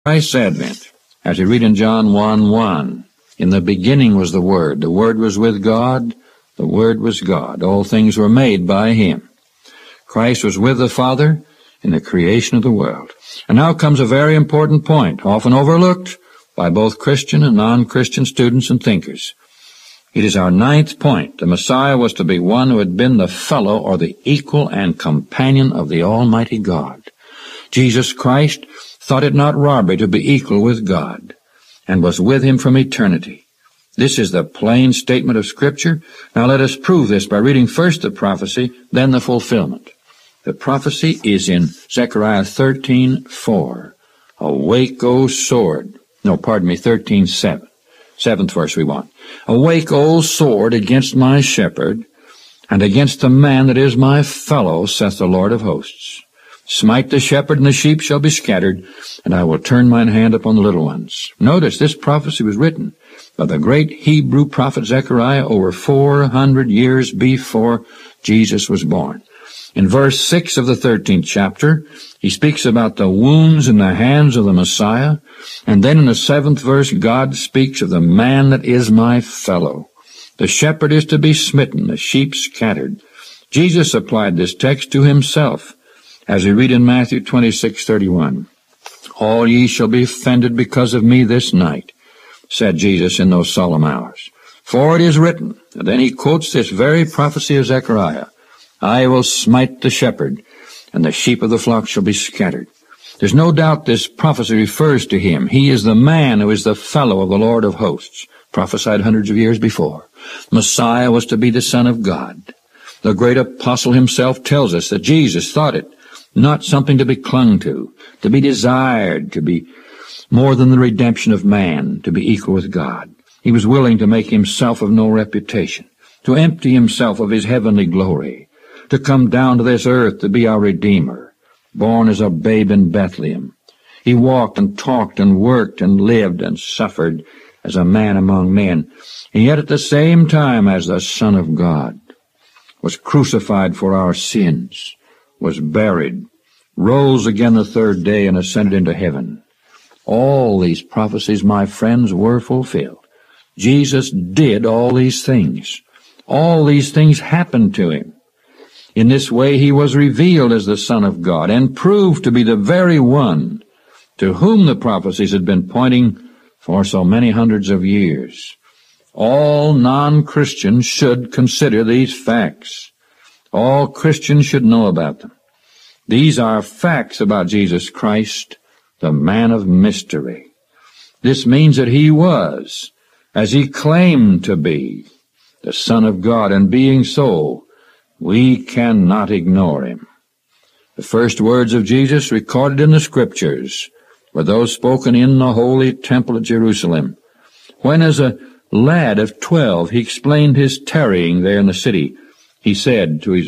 Christ's advent, as you read in John 1:1, in the beginning was the Word was with God, the Word was God. All things were made by Him. Christ was with the Father in the creation of the world. And now comes a very important point, often overlooked by both Christian and non-Christian students and thinkers. It is our ninth point. The Messiah was to be one who had been the fellow or the equal and companion of the Almighty God. Jesus Christ thought it not robbery to be equal with God, and was with Him from eternity. This is the plain statement of Scripture. Now let us prove this by reading first the prophecy, then the fulfillment. The prophecy is in Zechariah 13:4. Awake, O sword. 13:7. Seventh verse we want. Awake, O sword, against my shepherd, and against the man that is my fellow, saith the Lord of hosts. Smite the shepherd, and the sheep shall be scattered, and I will turn mine hand upon the little ones. Notice, this prophecy was written by the great Hebrew prophet Zechariah over 400 years before Jesus was born. In verse 6 of the 13th chapter, he speaks about the wounds in the hands of the Messiah, and then in the 7th verse, God speaks of the man that is my fellow. The shepherd is to be smitten, the sheep scattered. Jesus applied this text to himself, as we read in Matthew 26:31. All ye shall be offended because of me this night, said Jesus in those solemn hours. For it is written, and then he quotes this very prophecy of Zechariah, I will smite the shepherd, and the sheep of the flock shall be scattered. There's no doubt this prophecy refers to him. He is the man who is the fellow of the Lord of hosts, prophesied hundreds of years before. Messiah was to be the Son of God. The great apostle himself tells us that Jesus thought it not something to be clung to be desired, to be more than the redemption of man, to be equal with God. He was willing to make himself of no reputation, to empty himself of his heavenly glory, to come down to this earth to be our Redeemer, born as a babe in Bethlehem. He walked and talked and worked and lived and suffered as a man among men, and yet at the same time as the Son of God, was crucified for our sins, was buried, rose again the third day, and ascended into heaven. All these prophecies, my friends, were fulfilled. Jesus did all these things. All these things happened to him. In this way he was revealed as the Son of God and proved to be the very one to whom the prophecies had been pointing for so many hundreds of years. All non-Christians should consider these facts. All Christians should know about them. These are facts about Jesus Christ, the man of mystery. This means that he was, as he claimed to be, the Son of God, and being so, we cannot ignore him. The first words of Jesus recorded in the Scriptures were those spoken in the holy temple at Jerusalem, when as a lad of 12 he explained his tarrying there in the city. He said to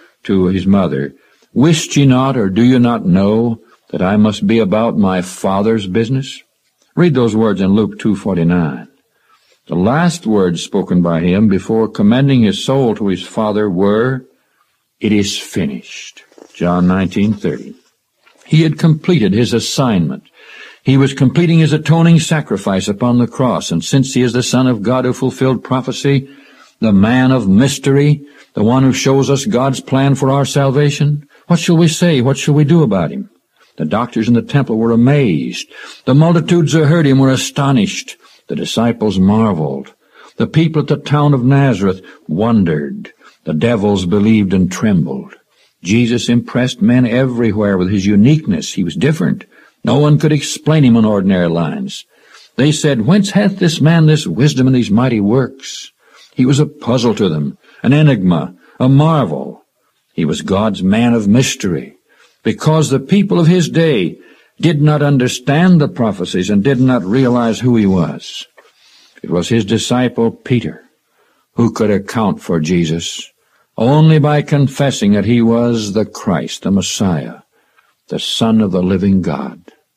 his mother, Wist ye not, or do you not know, that I must be about my Father's business? Read those words in Luke 2:49. The last words spoken by him before commending his soul to his Father were, It is finished. John 19:30. He had completed his assignment. He was completing his atoning sacrifice upon the cross, and since he is the Son of God who fulfilled prophecy, the man of mystery, the one who shows us God's plan for our salvation, what shall we say? What shall we do about him? The doctors in the temple were amazed. The multitudes who heard him were astonished. The disciples marveled. The people at the town of Nazareth wondered. The devils believed and trembled. Jesus impressed men everywhere with his uniqueness. He was different. No one could explain him on ordinary lines. They said, Whence hath this man this wisdom and these mighty works? He was a puzzle to them, an enigma, a marvel. He was God's man of mystery, because the people of his day did not understand the prophecies and did not realize who he was. It was his disciple Peter who could account for Jesus only by confessing that he was the Christ, the Messiah, the Son of the living God.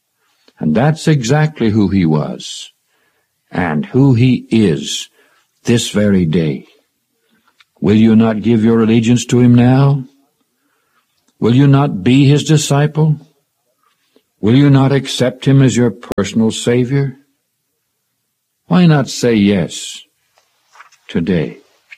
And that's exactly who he was and who he is this very day. Will you not give your allegiance to him now? Will you not be his disciple? Will you not accept him as your personal Savior? Why not say yes today?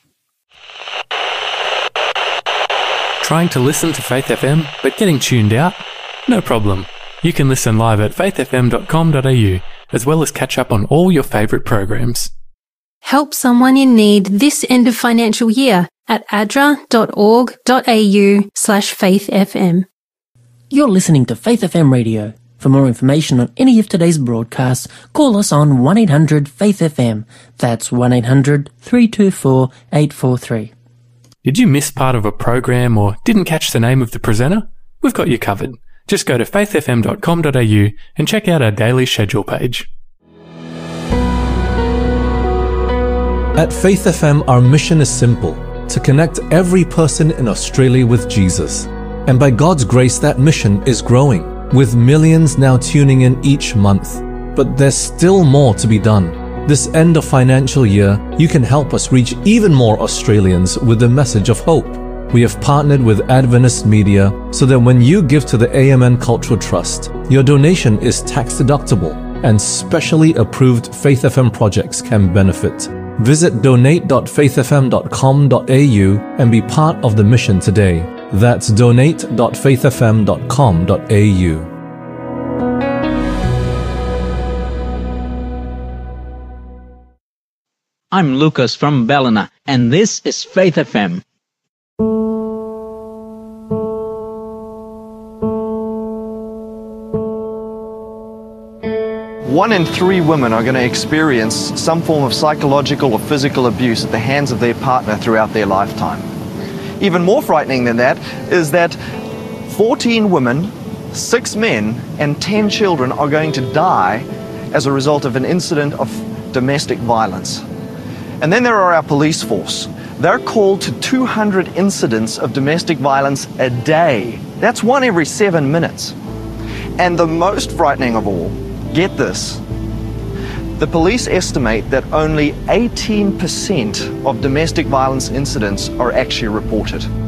Trying to listen to Faith FM, but getting tuned out? No problem. You can listen live at faithfm.com.au, as well as catch up on all your favourite programs. Help someone in need this end of financial year at adra.org.au/faithfm. You're listening to Faith FM Radio. For more information on any of today's broadcasts, call us on 1-800-FAITH-FM. That's 1-800-324-843. Did you miss part of a program or didn't catch the name of the presenter? We've got you covered. Just go to faithfm.com.au and check out our daily schedule page. At Faith FM, our mission is simple: to connect every person in Australia with Jesus. And by God's grace, that mission is growing, with millions now tuning in each month. But there's still more to be done. This end of financial year, you can help us reach even more Australians with the message of hope. We have partnered with Adventist Media so that when you give to the AMN Cultural Trust, your donation is tax deductible and specially approved Faith FM projects can benefit. Visit donate.faithfm.com.au and be part of the mission today. That's donate.faithfm.com.au. I'm Lucas from Ballina, and this is Faith FM. One in 3 women are going to experience some form of psychological or physical abuse at the hands of their partner throughout their lifetime. Even more frightening than that is that 14 women, 6 men, and 10 children are going to die as a result of an incident of domestic violence. And then there are our police force. They're called to 200 incidents of domestic violence a day. That's 1 every 7 minutes. And the most frightening of all, get this, the police estimate that only 18% of domestic violence incidents are actually reported.